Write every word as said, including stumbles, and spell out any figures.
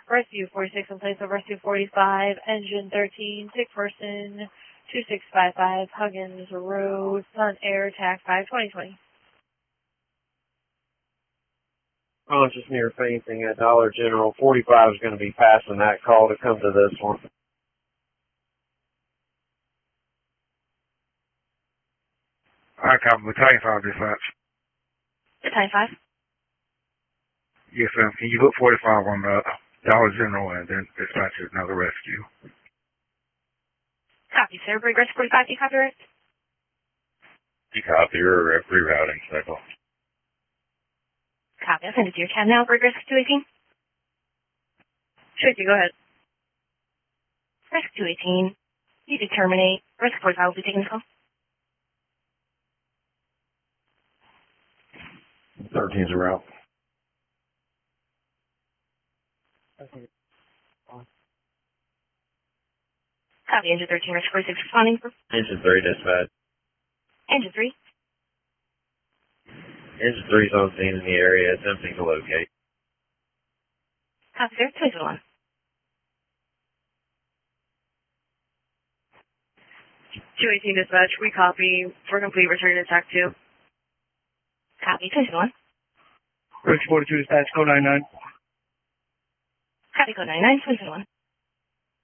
Rescue forty-six in place of Rescue forty-five, engine thirteen, sick person two six five five, Huggins Road, Sun Air, tax five twenty twenty. Conscious near fainting at Dollar General. forty-five is going to be passing that call to come to this one. Alright, copy. Battalion five dispatch. Battalion five. Yes, ma'am. Can you put forty-five on the Dollar General and then dispatch another rescue? Copy, sir. Brig Rescue forty-five, do you copy it? You copy. You're rerouting cycle. Copy. I'll send it to your tab now. Brig Rescue two eighteen. two eighteen, go ahead. Rescue two eighteen. You do terminate. Rescue forty-five will be taking the call. thirteen's a route. Copy, engine thirteen, Rescue forty-six responding. Engine three dispatch. Engine three. Engine three's on scene in the area, attempting to locate. Copy, sir. two one. two eighteen dispatch, we copy. For complete, return to attack two. Copy, two one. Rescue forty-two dispatch, code nine nine. Copy, code nine nine, two one.